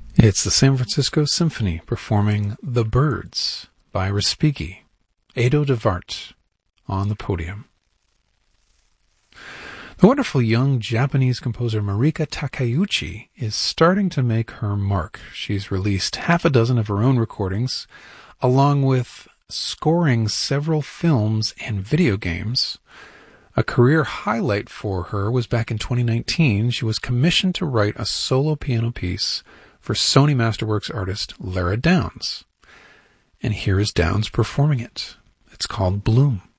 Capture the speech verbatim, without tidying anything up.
It's the San Francisco Symphony performing The Birds by Respighi, Edo de Wart on the podium. The wonderful young Japanese composer Marika Takeuchi is starting to make her mark. She's released half a dozen of her own recordings, along with scoring several films and video games. A career highlight for her was back in twenty nineteen. She was commissioned to write a solo piano piece for Sony Masterworks artist Lara Downs. And here is Downs performing it. It's called Bloom.